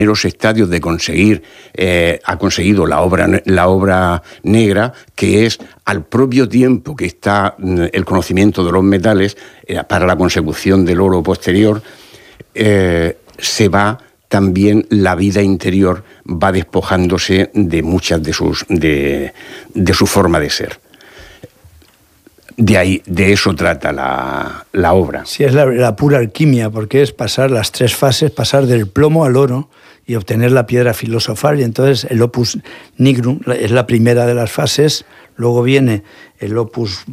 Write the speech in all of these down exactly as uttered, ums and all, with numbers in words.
primeros estadios de conseguir, eh, ha conseguido la obra, la obra negra, que es al propio tiempo que está el conocimiento de los metales, eh, para la consecución del oro posterior, eh, se va también la vida interior, va despojándose de muchas de sus, de, de su forma de ser. De ahí, de eso trata la, la obra. Sí, es la, la pura alquimia, porque es pasar las tres fases, pasar del plomo al oro y obtener la piedra filosofal. Y entonces el opus nigrum es la primera de las fases, luego viene el opus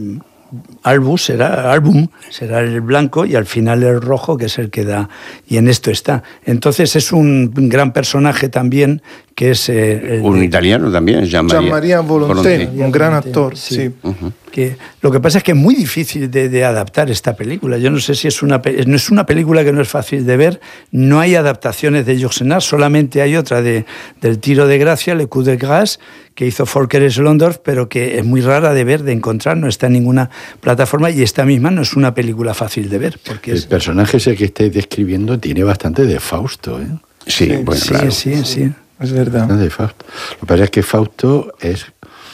albus, será album, será el blanco, y al final el rojo, que es el que da, y en esto está. Entonces es un gran personaje también, que es... Eh, el, un italiano también, Jean-Marie Volonté, un gran actor, sí. sí. Uh-huh. Que, lo que pasa es que es muy difícil de, de adaptar esta película. Yo no sé si es una... No es una película que no es fácil de ver, no hay adaptaciones de Yourcenar, solamente hay otra de, del Tiro de Gracia, Le Coup de Grâce, que hizo Volker Schlöndorff, pero que es muy rara de ver, de encontrar, no está en ninguna plataforma, y esta misma no es una película fácil de ver. Porque el es... personaje ese que estáis describiendo tiene bastante de Fausto, ¿eh? Sí, sí, pues sí, claro. sí, sí. Es verdad. De Fausto. Lo que pasa es que Fausto es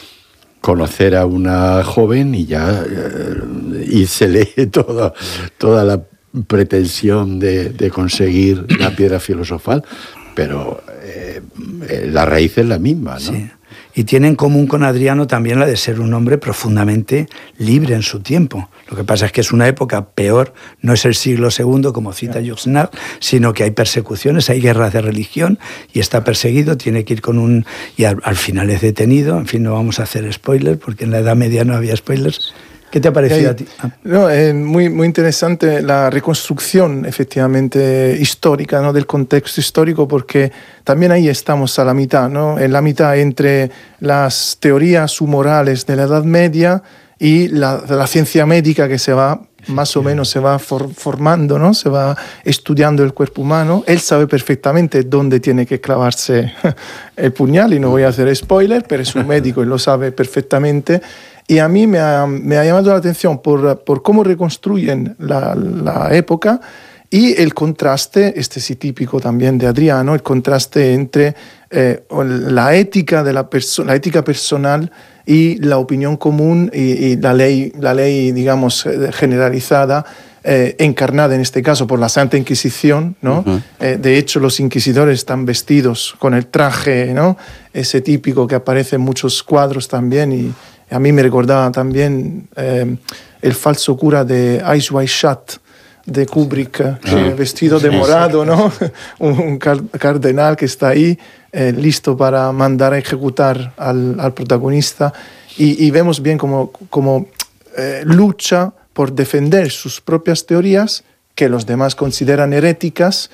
conocer a una joven y ya eh, y se lee toda, toda la pretensión de, de conseguir la piedra filosofal, pero eh, la raíz es la misma, ¿no? Sí. Y tiene en común con Adriano también la de ser un hombre profundamente libre en su tiempo. Lo que pasa es que es una época peor, no es el siglo segundo, como cita Yourcenar, sino que hay persecuciones, hay guerras de religión, y está perseguido, tiene que ir con un... y al, al final es detenido. En fin, no vamos a hacer spoilers, porque en la Edad Media no había spoilers. ¿Qué te ha parecido a ti? Ah. No, es muy, muy interesante la reconstrucción, efectivamente, histórica, ¿no? Del contexto histórico, porque también ahí estamos a la mitad, ¿no? En la mitad entre las teorías humorales de la Edad Media y la, la ciencia médica, que se va, más o menos, se va for, formando, ¿no? Se va estudiando el cuerpo humano. Él sabe perfectamente dónde tiene que clavarse el puñal, y no voy a hacer spoiler, pero es un médico y lo sabe perfectamente. Y a mí me ha, me ha llamado la atención por, por cómo reconstruyen la, la época, y el contraste, este sí típico también de Adriano, el contraste entre eh, la ética de la, perso- la ética personal y la opinión común y, y la ley, la ley, digamos, generalizada, eh, encarnada en este caso por la Santa Inquisición, ¿no? Uh-huh. Eh, de hecho, los inquisidores están vestidos con el traje, ¿no? Ese típico que aparece en muchos cuadros también, y a mí me recordaba también eh, el falso cura de Eyes Wide Shut, de Kubrick, ah, eh, vestido de morado, ¿no? un cardenal que está ahí, eh, listo para mandar a ejecutar al, al protagonista. Y, y vemos bien cómo, cómo eh, lucha por defender sus propias teorías, que los demás consideran heréticas.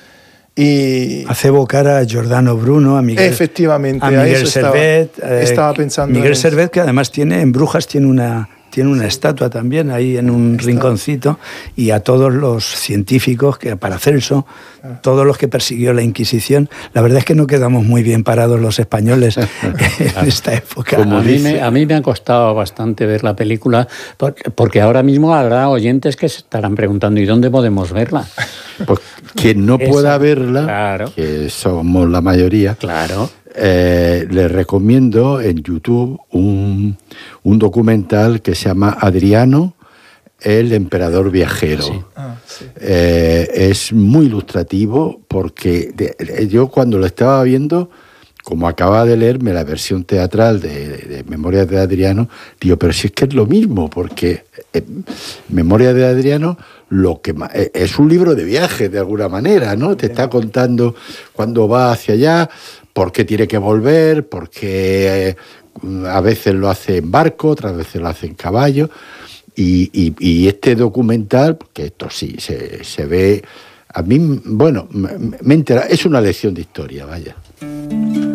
Y hace evocar a Giordano Bruno, a Miguel, efectivamente, a Miguel a eso Servet. Estaba, eh, estaba pensando. Miguel en Servet, que además tiene en Brujas tiene una, tiene una estatua también ahí en un Está. rinconcito, y a todos los científicos, que Paracelso, ah. todos los que persiguió la Inquisición. La verdad es que no quedamos muy bien parados los españoles en esta época. A mí, me, a mí me ha costado bastante ver la película, porque ahora mismo habrá oyentes que se estarán preguntando ¿y dónde podemos verla? Pues quien no Esa, pueda verla, claro. que somos la mayoría, claro. eh, les recomiendo en YouTube un, un documental que se llama Adriano, el emperador viajero. Sí. Ah, sí. Eh, es muy ilustrativo, porque de, yo cuando lo estaba viendo, como acababa de leerme la versión teatral de, de Memorias de Adriano, digo, pero si es que es lo mismo, porque eh, Memorias de Adriano lo que eh, es un libro de viaje, de alguna manera, ¿no? Te está contando cuándo va hacia allá, por qué tiene que volver, porque eh, a veces lo hace en barco, otras veces lo hace en caballo, y, y, y este documental, que esto sí, se, se ve, a mí, bueno, me, me entera, es una lección de historia, vaya.